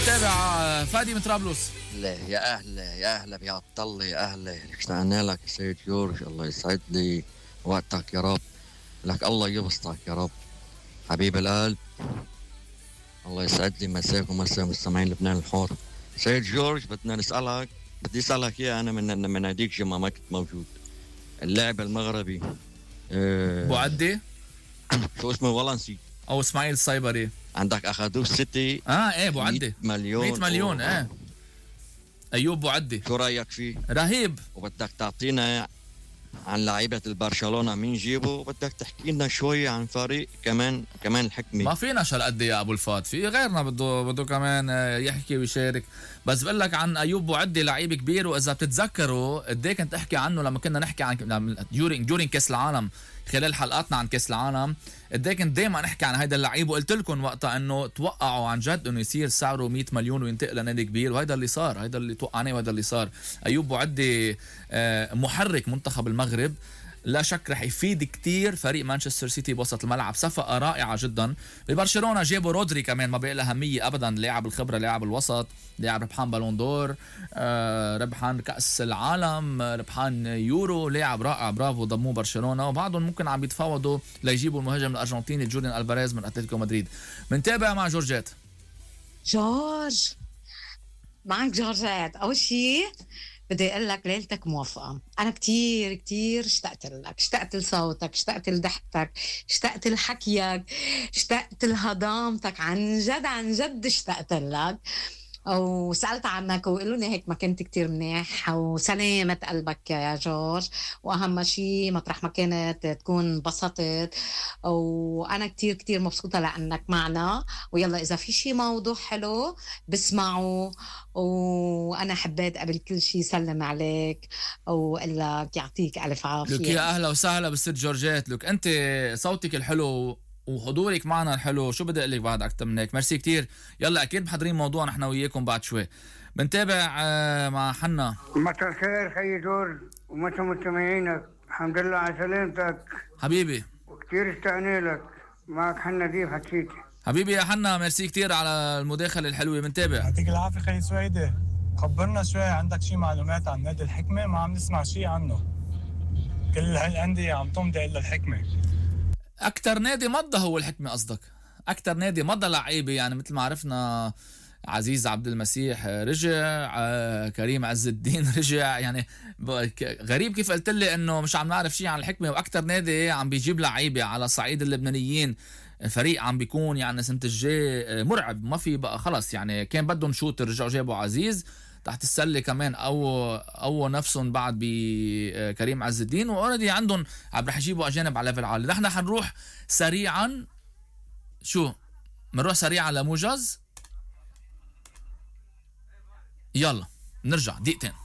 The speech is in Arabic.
نتابع فادي من طرابلس. يا أهلا يا عبد الله، يا أهلا، اشتقنا لك سيد جورج. الله يسعد لي وقتك يا رب، لك الله يبسطك يا رب حبيب القلب. الله يسعد لي مساك ومسا مستمعين لبنان الحر. سيد جورج بدي أسألك إياه. أنا من هديك جمعة ما كنت موجود. اللاعب المغربي بوعدي شو اسمه والله نسيت، او اسماعيل الصيبري. عندك أخذوه السيتي ايه بوعدي 100 مليون 100 مليون. ايوب بوعدي شو رأيك فيه؟ رهيب. وبدك تعطينا عن لعيبة البرشلونة مين جيبوا، وبدك تحكي لنا شوي عن فريق كمان الحكمة. ما فينا هالقد يا ابو الفات، في غيرنا بده كمان يحكي ويشارك. بس بقول لك عن ايوب بوعدي لعيب كبير، واذا بتتذكروا قد ايه كنت احكي عنه لما كنا نحكي عن ديورينج كاس العالم، خلال حلقاتنا عن كاس العالم قد ايه كنت دائما احكي عن هيدا اللعيب، وقلت لكم وقتها انه توقعوا عن جد انه يصير سعره 100 مليون وينتقل لنادي كبير، وهيدا اللي صار، هيدا اللي توقعناه وهيدا اللي صار. ايوب بوعدي محرك منتخب المغرب، لا شك رح يفيد كتير فريق مانشستر سيتي بوسط الملعب. صفقة رائعة جدا. ببرشلونة جابوا رودري كمان، ما بقى له أهمية أبدا، لاعب الخبرة، لاعب الوسط، لاعب ربحان بالون دور، ربحان كأس العالم، ربحان يورو، لاعب رائع. برافو ضموه برشلونة. وبعضهم ممكن عم بيتفاوضوا ليجيبوا المهاجم الأرجنتيني جوليان ألفاريز من أتلتيكو مدريد. منتابع مع جورجات. جورج معك جورجات. أول شيء بدي أقول لك ليلتك موافقة. أنا كتير كتير اشتقت لك، اشتقت لصوتك، اشتقت لضحكتك، اشتقت لحكيك، اشتقت لهضامتك، عن جد اشتقت لك. وسألت عنك وقالوا لي هيك ما كنت كتير منيح، وسلامة قلبك يا جورج، وأهم شيء مطرح ما كانت تكون انبسطت. وأنا كتير كتير مبسوطة لأنك معنا. ويلا إذا في شيء موضوع حلو بسمعه. وأنا حبيت قبل كل شيء سلم عليك وقال لك يعطيك ألف عافية. لك يا أهلا وسهلا بالست جورجات. لك أنت صوتك الحلو وحضورك معنا الحلو، شو بدي اقول لك بعد اكثر من هيك؟ ميرسي كتير. يلا اكيد محضرين موضوع نحن وياكم بعد شوي. بنتابع مع حنا. مساء الخير خي جورج ومساء مستمعينك، الحمد لله على سلامتك حبيبي، وكتير اشتقنا لك. معك حنا ديف حكيتي حبيبي يا حنا، ميرسي كتير على المداخله الحلوه. بنتابع. يعطيك العافيه خي سويدي. خبرنا شوي، عندك شي معلومات عن نادي الحكمه؟ ما عم نسمع شي عنه، كل هالانديه عم تمضي الا الحكمه. اكتر نادي مضى هو الحكمه قصدك؟ اكتر نادي مضى لعيبه، يعني مثل ما عرفنا عزيز عبد المسيح رجع، كريم عز الدين رجع، يعني غريب كيف قلت لي انه مش عم نعرف شيء عن الحكمه. واكتر نادي عم بيجيب لعيبه على صعيد اللبنانيين، فريق عم بيكون يعني سنه الجاي مرعب، ما في بقى خلص. يعني كان بدهم شوتر، رجعوا جابوا عزيز تحت السله كمان، او نفسهم بعد بكريم عز الدين، واوريدي عندهم عم رح يجيبوا اجانب على ليفل عالي. نحن حنروح سريعا، بنروح سريعا لموجز. يلا نرجع دقيقتين.